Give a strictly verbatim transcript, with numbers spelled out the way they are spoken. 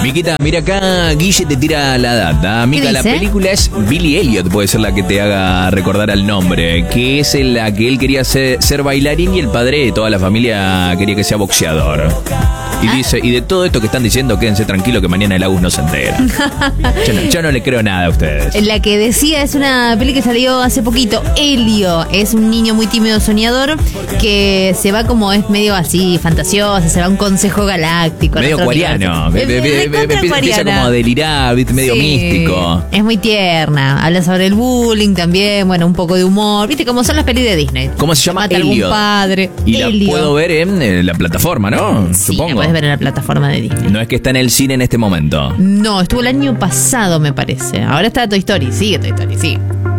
Miquita, mira acá, Guille te tira la data. Mica, la película es Billy Elliot, puede ser la que te haga recordar al nombre, que es en la que él quería ser, ser bailarín y el padre de toda la familia quería que sea boxeador. Y ah. dice, y de todo esto que están diciendo, quédense tranquilos que mañana el Agus no se entera. yo, no, yo no le creo nada a ustedes. La que decía es una peli que salió hace poquito. Elio es un niño muy tímido, soñador, que se va como es medio así, fantasioso, se va a un consejo galáctico. Medio acuariano. Me, me, me, me, me empieza como a delirar, medio sí, místico. Es muy tierna. Habla sobre el bullying también, bueno, un poco de humor. Viste cómo son las pelis de Disney. ¿Cómo se llama? Mata algún padre. Y Elio. La puedo ver en, en la plataforma, ¿no? Sí, supongo. La puedes ver en la plataforma de Disney. No es que está en el cine en este momento. No, estuvo el año pasado, me parece. Ahora está Toy Story. Sigue Toy Story, sí.